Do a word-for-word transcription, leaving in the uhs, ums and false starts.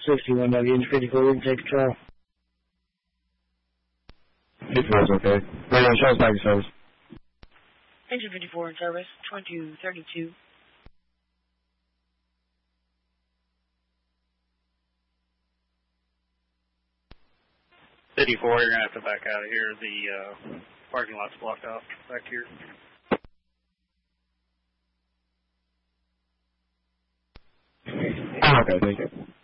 sixty-one W, fifty-four, take control. fifty-four is okay. Radio shows back your service. Engine fifty-four in service, twenty-two thirty-two. fifty-four, you're going to have to back out of here. The uh, parking lot's blocked off back here. Okay, thank you.